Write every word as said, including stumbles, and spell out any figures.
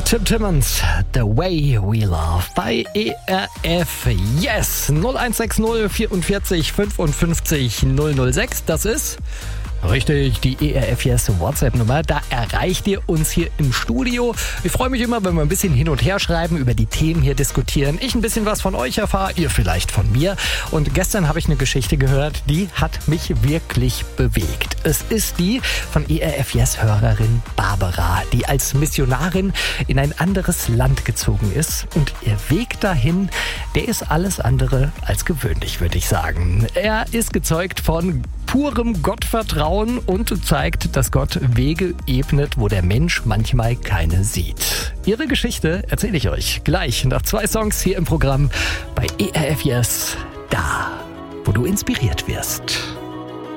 Tim Timmons, The Way We Love bei E R F Yes. null eins sechs null vierundvierzig fünfundfünfzig null null sechs, das ist richtig die E R F Yes WhatsApp-Nummer. Da erreicht ihr uns hier im Studio. Ich freue mich immer, wenn wir ein bisschen hin und her schreiben, über die Themen hier diskutieren. Ich ein bisschen was von euch erfahre, ihr vielleicht von mir. Und gestern habe ich eine Geschichte gehört, die hat mich wirklich bewegt. Es ist die von E R F Yes-Hörerin Barbara, die als Missionarin in ein anderes Land gezogen ist. Und ihr Weg dahin, der ist alles andere als gewöhnlich, würde ich sagen. Er ist gezeugt von purem Gottvertrauen und zeigt, dass Gott Wege ebnet, wo der Mensch manchmal keine sieht. Ihre Geschichte erzähle ich euch gleich nach zwei Songs hier im Programm bei E R F Yes, da, wo du inspiriert wirst.